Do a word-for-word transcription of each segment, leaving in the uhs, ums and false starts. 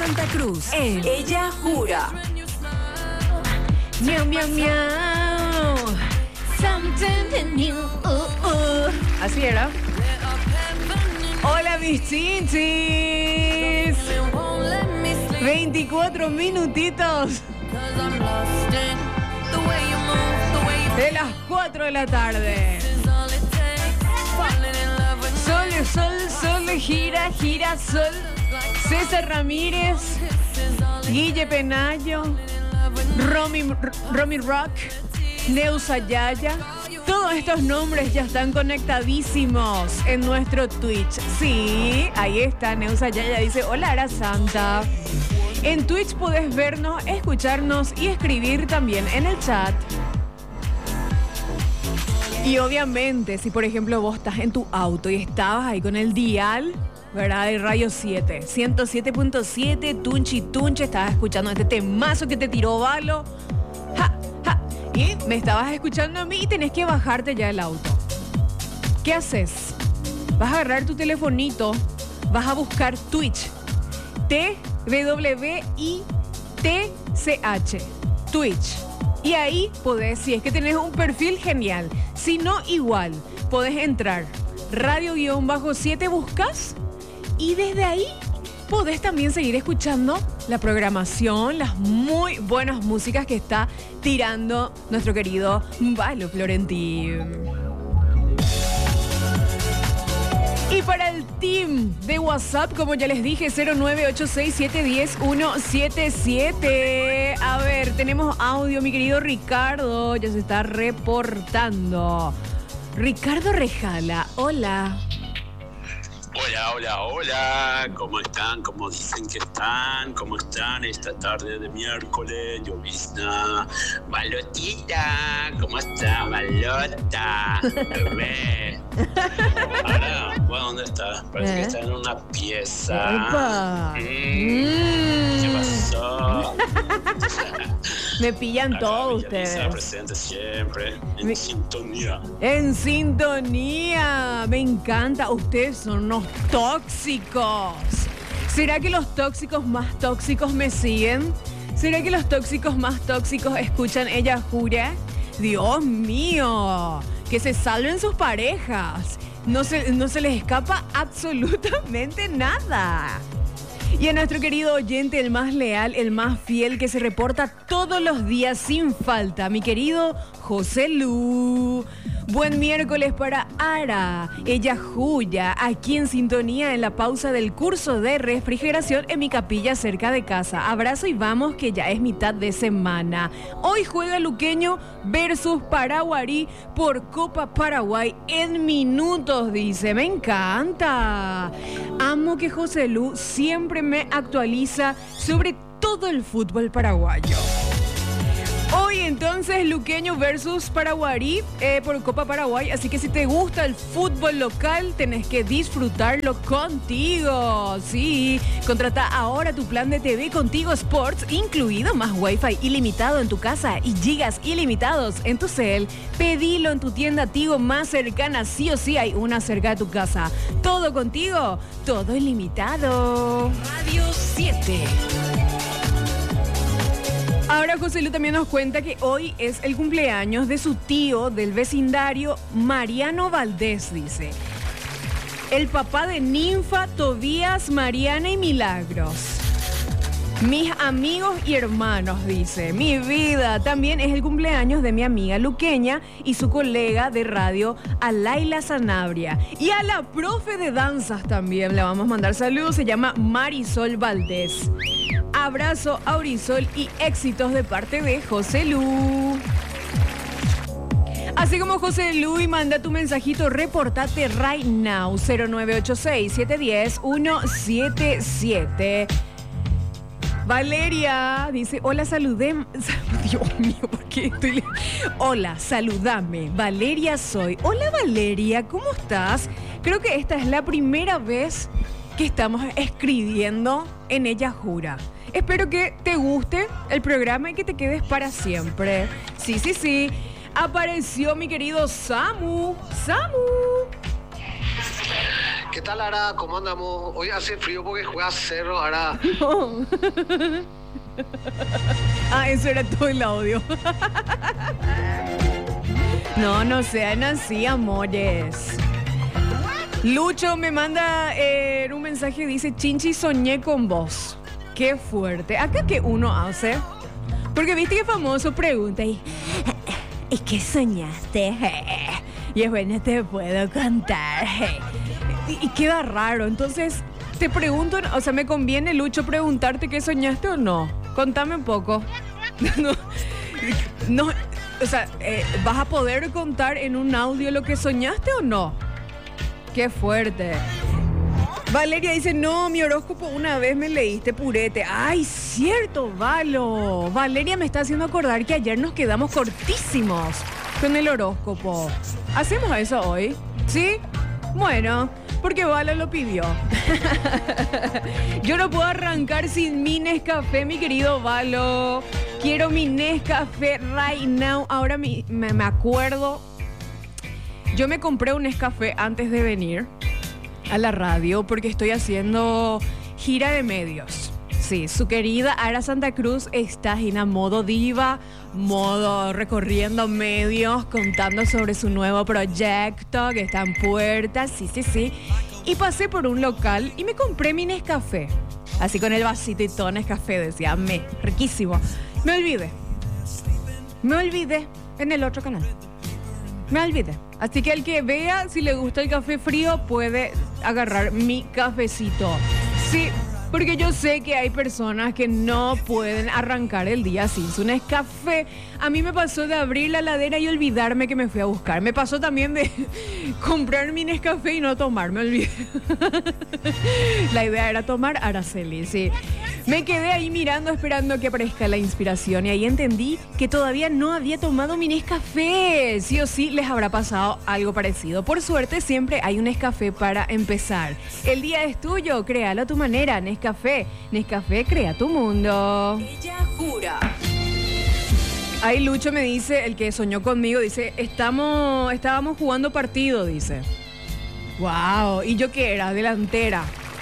Santa Cruz en Ella Jura. Miau, miau, miau. Something new. Uh, uh. Así era. Hola, mis chinchis. veinticuatro minutitos de las cuatro de la tarde. Sol, sol, sol, gira, gira, sol. César Ramírez, Guille Penayo, Romy, Romy Rock, Neusa Yaya. Todos estos nombres ya están conectadísimos en nuestro Twitch. Sí, ahí está, Neusa Yaya dice, hola, Ara Santa. En Twitch podés vernos, escucharnos y escribir también en el chat. Y obviamente, si por ejemplo vos estás en tu auto y estabas ahí con el dial, ¿verdad? De Radio siete, ciento siete punto siete, Tunchi Tunche, estabas escuchando este temazo que te tiró Valo. Ja, ja. Y me estabas escuchando a mí y tenés que bajarte ya el auto. ¿Qué haces? Vas a agarrar tu telefonito, vas a buscar Twitch. T W I T C H. Twitch. Y ahí podés, si es que tenés un perfil, genial. Si no, igual, podés entrar. Radio siete buscas y desde ahí podés también seguir escuchando la programación, las muy buenas músicas que está tirando nuestro querido Valo Florentín. Y para el team de WhatsApp, como ya les dije, cero nueve ocho seis siete uno cero uno siete siete. A ver, tenemos audio, mi querido Ricardo, ya se está reportando. Ricardo Rejala, hola. Hola, hola, hola, ¿cómo están? ¿Cómo dicen que están? ¿Cómo están esta tarde de miércoles? Llovizna. Balotita, ¿cómo está? Balota, bebé. Ahora, ¿vos dónde estás? Parece ¿Eh? que está en una pieza. ¡Epa! Mm. Mm. ¿Qué pasó? Me pillan acá todos ustedes. Está presente siempre, en Me... sintonía. En sintonía, me encanta. Ustedes son unos tóxicos. ¿Será que los tóxicos más tóxicos me siguen? ¿Será que los tóxicos más tóxicos escuchan Ella Jura? Dios mío, que se salven sus parejas. No se, no se les escapa absolutamente nada. Y a nuestro querido oyente, el más leal, el más fiel, que se reporta todos los días sin falta, mi querido José Lu. Buen miércoles para Ara, Ella Juya, aquí en sintonía en la pausa del curso de refrigeración en mi capilla cerca de casa. Abrazo y vamos que ya es mitad de semana. Hoy juega Luqueño versus Paraguarí por Copa Paraguay en minutos, dice. Me encanta. Amo que José Lu siempre me actualiza sobre todo el fútbol paraguayo. Hoy entonces Luqueño versus Paraguarí eh, por Copa Paraguay, así que si te gusta el fútbol local tenés que disfrutarlo contigo. Sí, contrata ahora tu plan de T V Contigo Sports, incluido más wifi ilimitado en tu casa y gigas ilimitados en tu cel. Pedilo en tu tienda Tigo más cercana, sí o sí hay una cerca de tu casa. Todo contigo, todo ilimitado. Radio siete. Ahora José Lu también nos cuenta que hoy es el cumpleaños de su tío del vecindario, Mariano Valdés, dice. El papá de Ninfa, Tobías, Mariana y Milagros. Mis amigos y hermanos, dice. Mi vida. También es el cumpleaños de mi amiga luqueña y su colega de radio, Alaila Sanabria. Y a la profe de danzas también le vamos a mandar saludos. Se llama Marisol Valdés. Abrazo, Aurisol y éxitos de parte de José Lu. Así como José Lu, y manda tu mensajito, reportate right now, cero nueve ocho seis siete uno cero uno siete siete. Valeria dice, hola, saludé. Dios mío, ¿por qué estoy le... Hola, saludame. Valeria soy. Hola, Valeria, ¿cómo estás? Creo que esta es la primera vez que estamos escribiendo en Ella Jura. Espero que te guste el programa y que te quedes para siempre. Sí, sí, sí. Apareció mi querido Samu. Samu. ¿Qué tal, Ara? ¿Cómo andamos? Hoy hace frío porque juega cerro, Ara. No. Ah, eso era todo el audio. No, no sean así, amores. Lucho me manda eh, un mensaje, dice, Chinchi, soñé con vos. Qué fuerte. Acá que uno hace, porque viste que famoso pregunta y, ¿y qué soñaste? Y es bueno, te puedo contar. Y, y queda raro, entonces te pregunto, o sea, ¿me conviene, Lucho, preguntarte qué soñaste o no? Contame un poco. No, no, o sea, eh, ¿vas a poder contar en un audio lo que soñaste o no? Qué fuerte. Valeria dice, no, mi horóscopo una vez me leíste purete. Ay, cierto, Valo. Valeria me está haciendo acordar que ayer nos quedamos cortísimos con el horóscopo. ¿Hacemos eso hoy? ¿Sí? Bueno, porque Valo lo pidió. Yo no puedo arrancar sin mi Nescafé, mi querido Valo. Quiero mi Nescafé right now. Ahora me, me, me acuerdo. Yo me compré un Nescafé antes de venir a la radio porque estoy haciendo gira de medios. Sí, su querida Ara Santa Cruz está en a modo diva, modo recorriendo medios, contando sobre su nuevo proyecto que está en puertas, sí, sí, sí. Y pasé por un local y me compré mi Nescafé. Así con el vasito y todo Nescafé, decía, me, riquísimo. Me olvidé. Me olvidé en el otro canal. Me olvidé. Así que el que vea si le gusta el café frío puede agarrar mi cafecito. Sí, porque yo sé que hay personas que no pueden arrancar el día sin su Nescafé. A mí me pasó de abrir la heladera y olvidarme que me fui a buscar. Me pasó también de comprar mi Nescafé y no tomar, me olvidé. La idea era tomar Araceli, sí. Me quedé ahí mirando, esperando que aparezca la inspiración y ahí entendí que todavía no había tomado mi Nescafé. Sí o sí les habrá pasado algo parecido. Por suerte siempre hay un Nescafé para empezar. El día es tuyo, créalo a tu manera. Nescafé, Nescafé crea tu mundo. Ella jura. Ahí Lucho me dice, el que soñó conmigo, dice, estamos, estábamos jugando partido, dice. Wow, ¿y yo qué era? Delantera.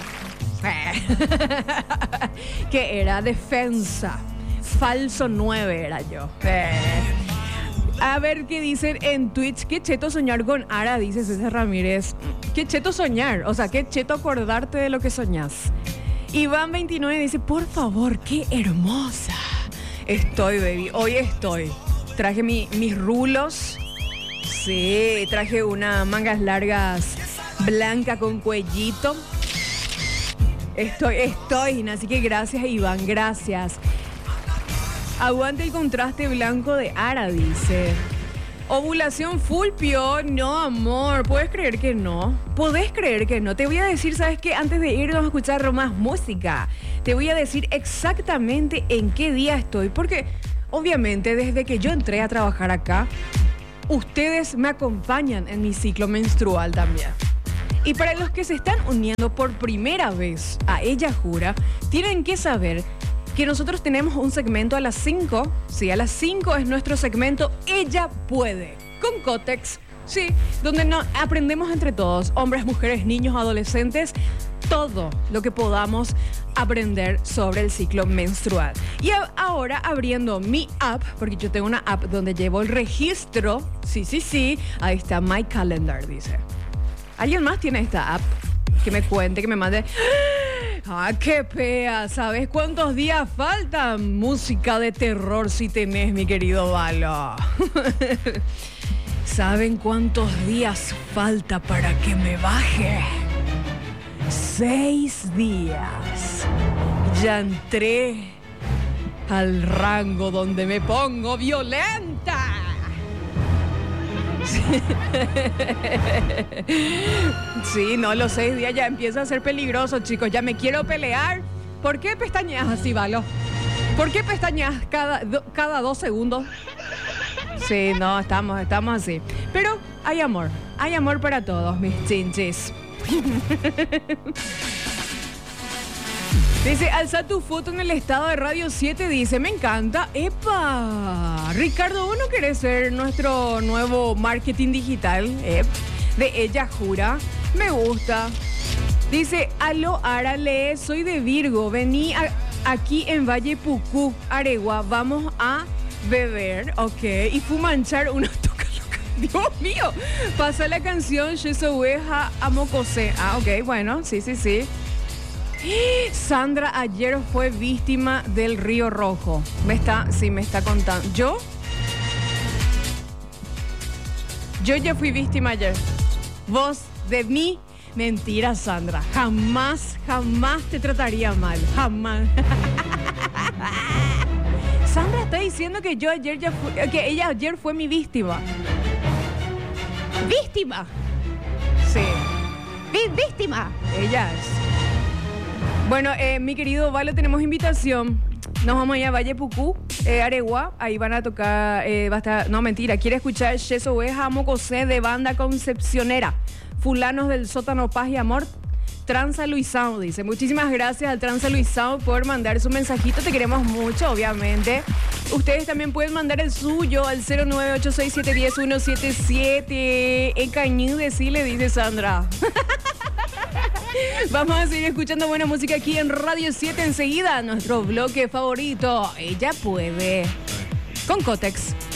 Que era defensa. Falso nueve era yo. Eh. A ver qué dicen en Twitch. Qué cheto soñar con Ara, dice César Ramírez. Qué cheto soñar. O sea, qué cheto acordarte de lo que soñás. Iván veintinueve dice, por favor, qué hermosa. Estoy, baby. Hoy estoy. Traje mi, mis rulos. Sí, traje unas mangas largas blanca con cuellito. Estoy, estoy, así que gracias, Iván, gracias. Aguante el contraste blanco de Ara, dice. Ovulación Fulpio, no, amor, ¿puedes creer que no? ¿Podés creer que no? Te voy a decir, ¿sabes qué? Antes de irnos a escuchar más música, te voy a decir exactamente en qué día estoy, porque obviamente desde que yo entré a trabajar acá, ustedes me acompañan en mi ciclo menstrual también. Y para los que se están uniendo por primera vez a Ella Jura, tienen que saber que nosotros tenemos un segmento a las cinco. Sí, a las cinco es nuestro segmento Ella Puede, con Cotex. Sí, donde no, aprendemos entre todos, hombres, mujeres, niños, adolescentes, todo lo que podamos aprender sobre el ciclo menstrual. Y a, ahora abriendo mi app, porque yo tengo una app donde llevo el registro. Sí, sí, sí, ahí está My Calendar, dice. ¿Alguien más tiene esta app? Que me cuente, que me mande. ¡Ah, qué pea! ¿Sabes cuántos días faltan? Música de terror si tenés, mi querido Valo. ¿Saben cuántos días falta para que me baje? Seis días. Ya entré al rango donde me pongo violenta. Sí, no, los seis días ya empieza a ser peligroso, chicos. Ya me quiero pelear. ¿Por qué pestañeas así, Valo? ¿Por qué pestañeas cada, do, cada dos segundos? Sí, no, estamos, estamos así. Pero hay amor. Hay amor para todos, mis chinchis. Dice, alza tu foto en el estado de Radio siete, dice, me encanta. ¡Epa! Ricardo, ¿vos no querés ser nuestro nuevo marketing digital? ¿Eh? De Ella Jura. Me gusta. Dice, aló, Arale, soy de Virgo. Vení a- aquí en Valle Pucú, Aregua. Vamos a beber, ok. Y fumanchar una toca loca. Dios mío. Pasa la canción Yesoweja Amocose. Ah, ok, bueno, sí, sí, sí. Sandra ayer fue víctima del Río Rojo. Me está, sí, me está contando. ¿Yo? Yo ya fui víctima ayer. Vos, de mí, mentira, Sandra. Jamás, jamás te trataría mal. Jamás. Sandra está diciendo que yo ayer ya fui, que ella ayer fue mi víctima. ¿Víctima? Sí. Vi- víctima. Ella es. Bueno, eh, mi querido Valo, tenemos invitación. Nos vamos a ir a Valle Pucú, eh, Aregua. Ahí van a tocar, eh, va a estar, no, mentira, quiere escuchar Yeso Oveja Mocosé de Banda Concepcionera. Fulanos del Sótano Paz y Amor. Tranza Luisao, dice. Muchísimas gracias al Tranza Luisao por mandar su mensajito. Te queremos mucho, obviamente. Ustedes también pueden mandar el suyo al cero nueve ocho seis siete uno cero uno siete siete. En Cañú, decirle, dice Sandra. Vamos a seguir escuchando buena música aquí en Radio siete enseguida. Nuestro bloque favorito, Ella Puede, con Cotex.